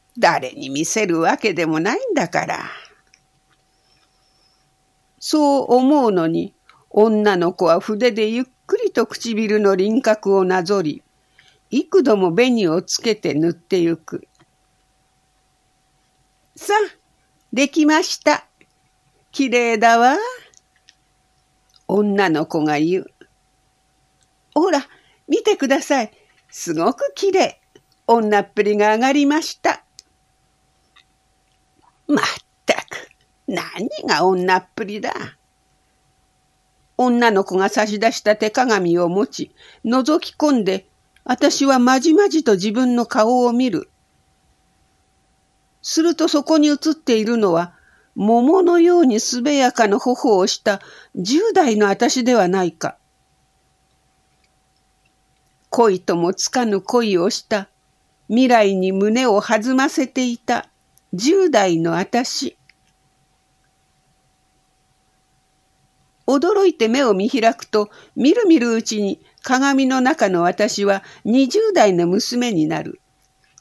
誰に見せるわけでもないんだから。そう思うのに、女の子は筆でゆっくりと唇の輪郭をなぞり、幾度も紅をつけて塗ってゆく。さあ、できました。きれいだわ。女の子が言う。ほら、見てください。すごくきれい。女っぷりが上がりました。まったく、何が女っぷりだ。女の子が差し出した手鏡を持ち、覗き込んで、私はまじまじと自分の顔を見る。するとそこに映っているのは、桃のようにすべやかな頬をした10代の私ではないか。恋ともつかぬ恋をした、未来に胸を弾ませていた10代の私。驚いて目を見開くと、みるみるうちに鏡の中の私は20代の娘になる。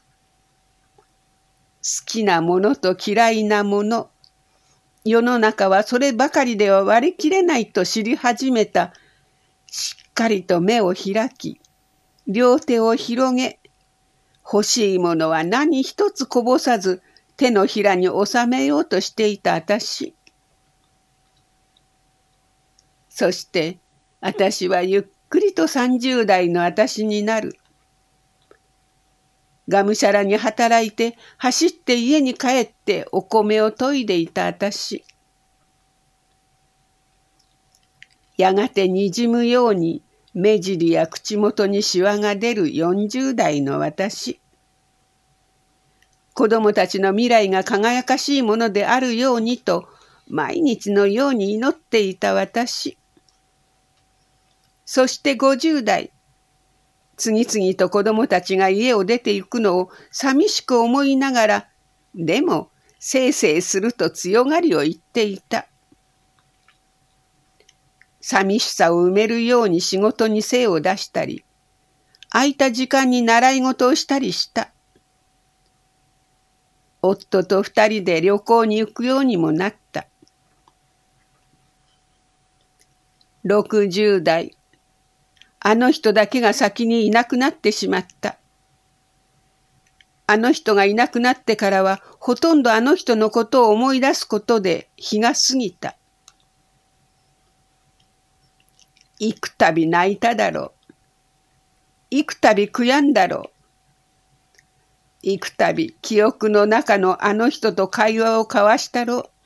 好きなものと嫌いなもの、世の中はそればかりでは割り切れないと知り始めた。しっかりと目を開き、両手を広げ、欲しいものは何一つこぼさず手のひらに収めようとしていた私。そして私はゆっくりと30代の私になる。がむしゃらに働いて走って家に帰ってお米を研いでいた私。やがてにじむように目尻や口元にシワが出る40代の私。子供たちの未来が輝かしいものであるようにと毎日のように祈っていた私。そして50代。次々と子供たちが家を出て行くのを寂しく思いながら、でもせいせいすると強がりを言っていた。寂しさを埋めるように仕事に精を出したり、空いた時間に習い事をしたりした。夫と2人で旅行に行くようにもなった。60代。あの人だけが先にいなくなってしまった。あの人がいなくなってからはほとんどあの人のことを思い出すことで日が過ぎた。幾たび泣いただろう。幾たび悔やんだろう。幾たび記憶の中のあの人と会話を交わしたろう。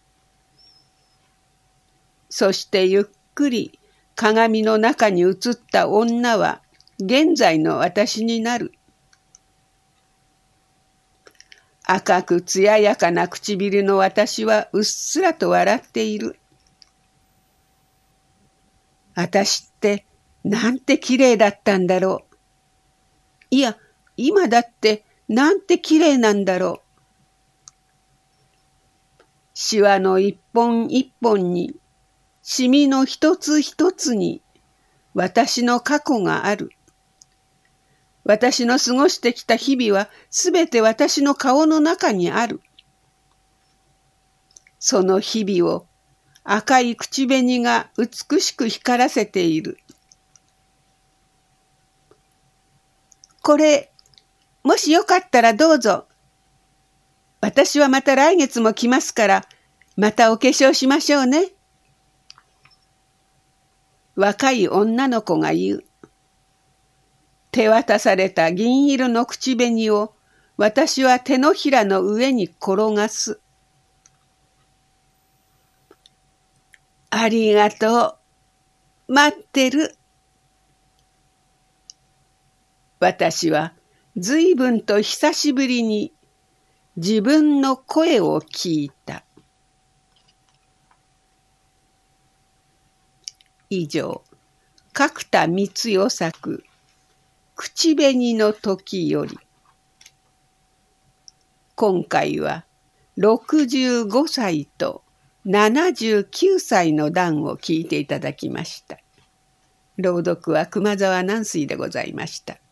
そしてゆっくり鏡の中に映った女は現在の私になる。赤く艶やかな唇の私はうっすらと笑っている。私ってなんて綺麗だったんだろう。いや、今だってなんて綺麗なんだろう。シワの一本一本に、シミの一つ一つに、私の過去がある。私の過ごしてきた日々はすべて私の顔の中にある。その日々を赤い口紅が美しく光らせている。これ、もしよかったらどうぞ。私はまた来月も来ますから、またお化粧しましょうね。若い女の子が言う。手渡された銀色の口紅を私は手のひらの上に転がす。ありがとう。待ってる。私は随分と久しぶりに自分の声を聞いた。以上、角田光代作口紅の時より。今回は65歳と79歳の段を聞いていただきました。朗読は熊沢南水でございました。